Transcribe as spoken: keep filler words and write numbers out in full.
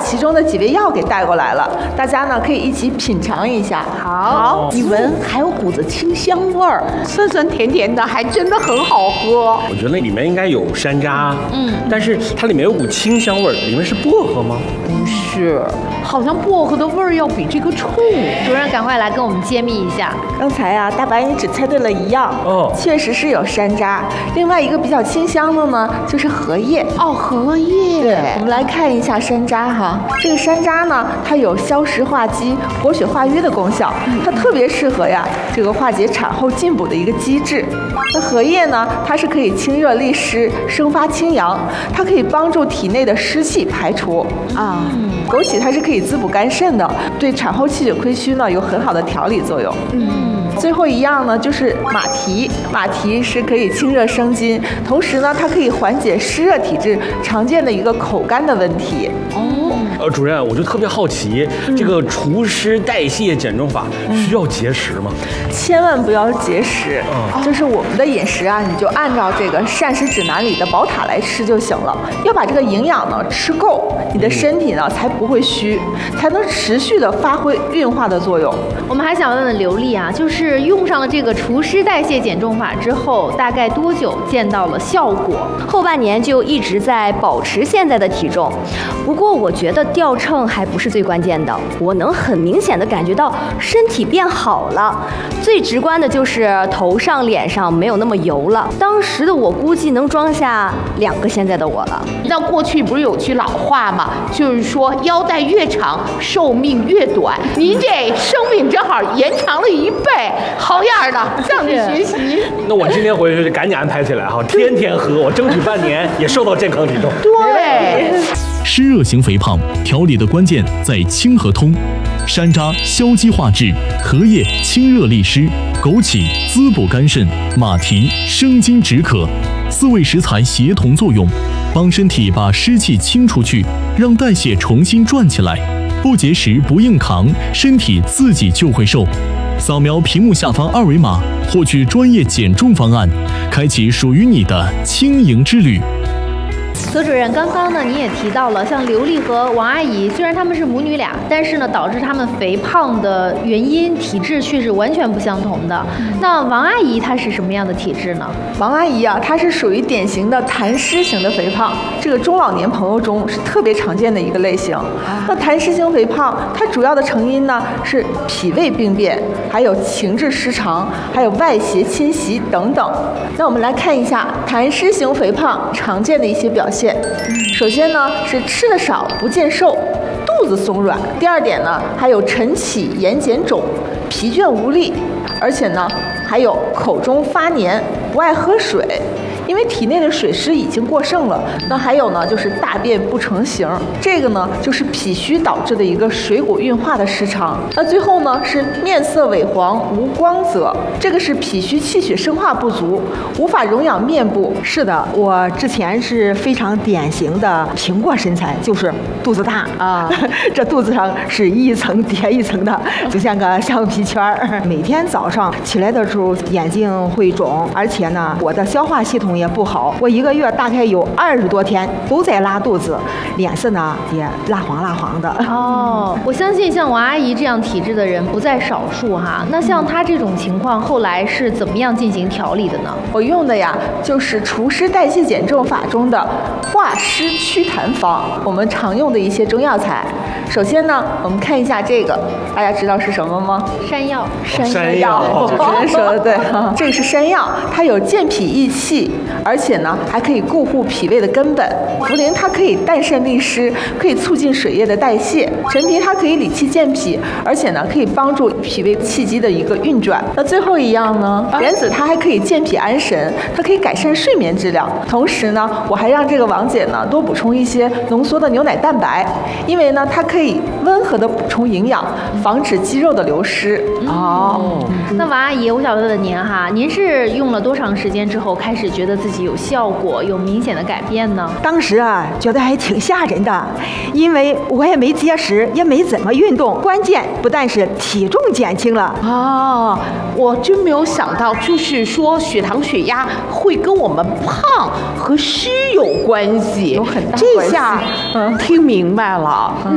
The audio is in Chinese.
其中的几味药给带过来了，大家呢可以一起品尝一下。 好，一闻还有股子清香味儿，酸酸甜甜的，还真的很好喝。 我觉得里面应该有山楂，嗯，但是它里面有股清香味儿，里面是薄荷吗？ 不是，好像薄荷的味儿要比这个冲。 主任赶快来跟我们揭秘一下。 刚才啊，大白你只猜对了一样，哦，确实是有山楂。另外一个比较清香的呢，就是荷叶。 哦，荷叶。 对，我们来看一下山楂哈。这个山楂呢，它有消食化积、活血化瘀的功效，它特别适合呀这个化解产后进补的一个机制。那荷叶呢，它是可以清热利湿、生发清阳，它可以帮助体内的湿气排除啊。枸杞它是可以滋补肝肾的，对产后气血亏虚呢有很好的调理作用。嗯，最后一样呢就是马蹄，马蹄是可以清热生津，同时呢它可以缓解湿热体质常见的一个口干的问题。 哦，呃，主任，我就特别好奇，嗯、这个除湿代谢减重法需要节食吗？ 千万不要节食，嗯、就是我们的饮食啊，你就按照这个膳食指南里的宝塔来吃就行了，要把这个营养呢吃够，你的身体呢才不会虚，才能持续的发挥运化的作用。 我们还想问问刘丽啊，就是用上了这个除湿代谢减重法之后，大概多久见到了效果？ 后半年就一直在保持现在的体重，不过我觉得掉秤还不是最关键的，我能很明显的感觉到身体变好了，最直观的就是头上脸上没有那么油了。当时的我估计能装下两个现在的我了。 那过去不是有句老话吗？就是说腰带越长，寿命越短。您这生命正好延长了一倍，好样的，向你学习。 那我今天回去就赶紧安排起来哈，天天喝，我争取半年也瘦到健康体重。 对。 湿热型肥胖调理的关键在清和通，山楂消积化滞，荷叶清热利湿，枸杞滋补肝肾，马蹄生津止渴，四味食材协同作用，帮身体把湿气清出去，让代谢重新转起来。不节食不硬扛，身体自己就会瘦。扫描屏幕下方二维码，获取专业减重方案，开启属于你的轻盈之旅。 何主任，刚刚呢，你也提到了，像刘丽和王阿姨，虽然她们是母女俩，但是呢，导致她们肥胖的原因、体质却是完全不相同的。那王阿姨她是什么样的体质呢？ 王阿姨啊，她是属于典型的痰湿型的肥胖，这个中老年朋友中是特别常见的一个类型。那痰湿型肥胖，它主要的成因呢是脾胃病变，还有情志失常，还有外邪侵袭等等。那我们来看一下痰湿型肥胖常见的一些表现。首先呢是吃的少不见瘦，肚子松软。第二点呢还有晨起眼睑肿，疲倦无力，而且呢还有口中发黏，不爱喝水，因为体内的水湿已经过剩了。那还有呢就是大便不成形，这个呢就是脾虚导致的一个水谷运化的失常。那最后呢是面色萎黄无光泽，这个是脾虚气血生化不足，无法荣养面部。 是的，我之前是非常典型的苹果身材，就是肚子大啊，这肚子上是一层叠一层的，就像个橡皮圈儿。每天早上起来的时候眼睛会肿，而且呢我的消化系统也不好，我一个月大概有二十多天都在拉肚子，脸色呢也蜡黄蜡黄的。 哦，我相信像王阿姨这样体质的人不在少数哈。那像她这种情况，后来是怎么样进行调理的呢？ 我用的呀就是除湿代谢减重法中的化湿祛痰方，我们常用的一些中药材。首先呢，我们看一下这个，大家知道是什么吗？ 山药。 山药， 主持人说的对哈，这个是山药，它有健脾益气，而且呢还可以固护脾胃的根本。茯苓它可以淡渗利湿，可以促进水液的代谢。陈皮它可以理气健脾，而且呢可以帮助脾胃气机的一个运转。那最后一样呢，莲子它还可以健脾安神，它可以改善睡眠质量。同时呢，我还让这个王姐呢多补充一些浓缩的牛奶蛋白，因为呢它可以温和的补充营养，防止肌肉的流失。 哦，那王阿姨，我想问问您哈，您是用了多长时间之后开始觉得自己有效果，有明显的改变呢？ 当时啊，觉得还挺吓人的，因为我也没节食，也没怎么运动，关键不但是体重减轻了啊，我真没有想到，就是说血糖、血压会跟我们胖和虚有关系， 有很大关系。 这下嗯听明白了。